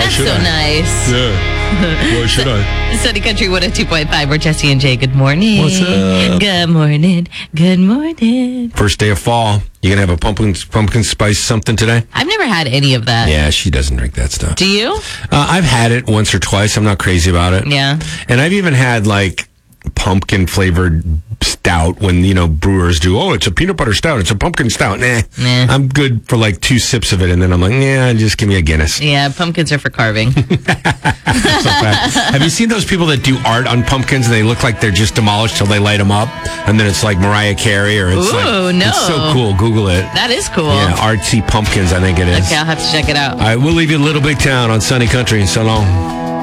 That's so nice. Yeah. Why should I? Sunny Country 102.5. We're Jesse and Jay. Good morning. What's up? Good morning. Good morning. First day of fall. You gonna have a pumpkin spice something today? I've never had any of that. Yeah, she doesn't drink that stuff. Do you? I've had it once or twice. I'm not crazy about it. Yeah. And I've even had like pumpkin flavored stout when, brewers do, it's a peanut butter stout. It's a pumpkin stout. Nah. I'm good for like 2 sips of it. And then I'm like, just give me a Guinness. Yeah, pumpkins are for carving. Have you seen those people that do art on pumpkins and they look like they're just demolished till they light them up? And then it's like Mariah Carey or it's no. It's so cool. Google it. That is cool. Yeah, artsy pumpkins, I think it is. Okay, I'll have to check it out. All right, we'll leave you Little Big Town on Sunny Country. So long.